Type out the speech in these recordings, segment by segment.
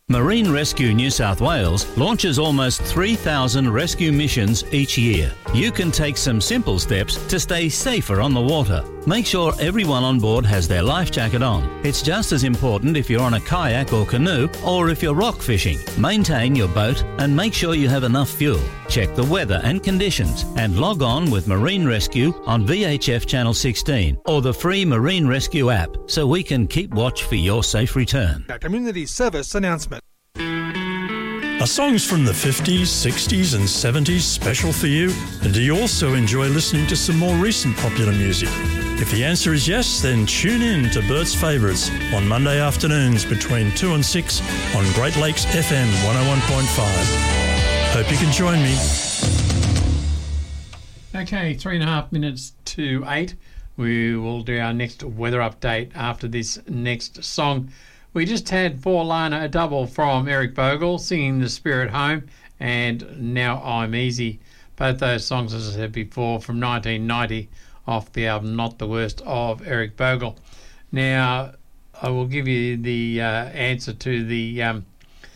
Marine Rescue New South Wales launches almost 3,000 rescue missions each year. You can take some simple steps to stay safer on the water. Make sure everyone on board has their life jacket on. It's just as important if you're on a kayak or canoe or if you're rock fishing. Maintain your boat and make sure you have enough fuel. Check the weather and conditions and log on with Marine Rescue on VHF Channel 16 or the free Marine Rescue app so we can keep watch for your safe return. A community service announcement. Are songs from the 50s, 60s and 70s special for you? And do you also enjoy listening to some more recent popular music? If the answer is yes, then tune in to Bert's Favourites on Monday afternoons between 2 and 6 on Great Lakes FM 101.5. Hope you can join me. Okay, 3.5 minutes to 8. We will do our next weather update after this next song. We just had for Lana a double from Eric Bogle singing The Spirit Home and Now I'm Easy. Both those songs, as I said before, from 1990 off the album Not the Worst of Eric Bogle. Now, I will give you the answer to the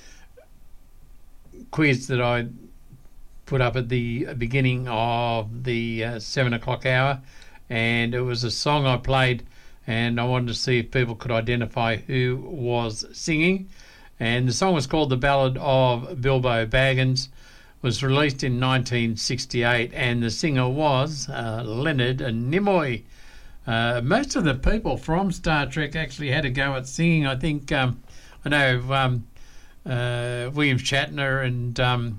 quiz that I put up at the beginning of the 7 o'clock hour, and it was a song I played and I wanted to see if people could identify who was singing. And the song was called The Ballad of Bilbo Baggins. Was released in 1968, and the singer was Leonard Nimoy. Most of the people from Star Trek actually had a go at singing. I think I know William Shatner and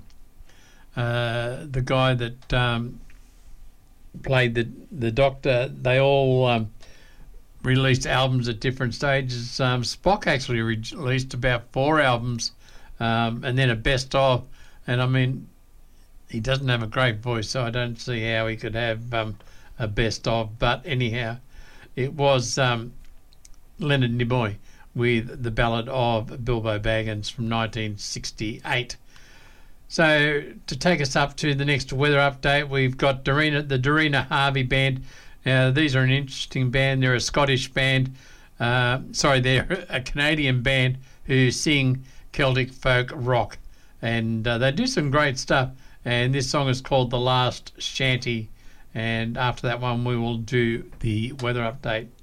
the guy that played the Doctor. They all released albums at different stages. Spock actually released about 4 albums and then a best of. And I mean, he doesn't have a great voice, so I don't see how he could have a best of. But anyhow, it was Leonard Nimoy with The Ballad of Bilbo Baggins from 1968. So to take us up to the next weather update, we've got the Dorina Harvey Band. Now, these are an interesting band. They're a Scottish band. They're a Canadian band who sing Celtic folk rock. And they do some great stuff. And this song is called The Last Shanty. And after that one, we will do the weather update.